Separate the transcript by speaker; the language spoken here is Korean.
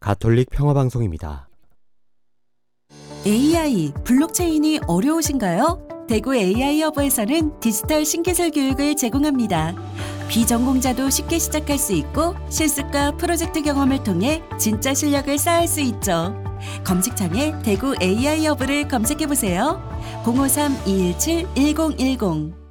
Speaker 1: 가톨릭 평화방송입니다.
Speaker 2: AI, 블록체인이 어려우신가요? 대구 AI허브에서는 디지털 신기술 교육을 제공합니다. 비전공자도 쉽게 시작할 수 있고 실습과 프로젝트 경험을 통해 진짜 실력을 쌓을 수 있죠. 검색창에 대구 AI허브를 검색해보세요. 053-217-1010